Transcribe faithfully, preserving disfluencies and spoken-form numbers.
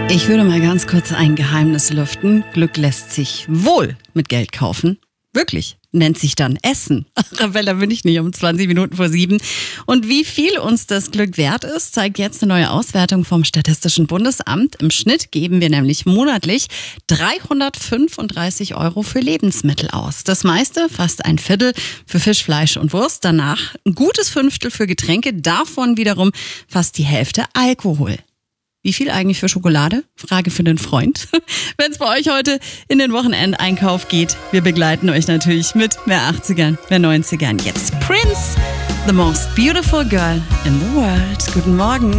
Ich würde mal ganz kurz ein Geheimnis lüften. Glück lässt sich wohl mit Geld kaufen. Wirklich. Nennt sich dann Essen. Arabella bin ich nicht um zwanzig Minuten vor sieben. Und wie viel uns das Glück wert ist, zeigt jetzt eine neue Auswertung vom Statistischen Bundesamt. Im Schnitt geben wir nämlich monatlich dreihundertfünfunddreißig Euro für Lebensmittel aus. Das meiste, fast ein Viertel, für Fisch, Fleisch und Wurst. Danach ein gutes Fünftel für Getränke, davon wiederum fast die Hälfte Alkohol. Wie viel eigentlich für Schokolade? Frage für den Freund. Wenn es bei euch heute in den Wochenendeinkauf geht, wir begleiten euch natürlich mit mehr achtzigern, mehr neunzigern. Jetzt Prince, the most beautiful girl in the world. Guten Morgen.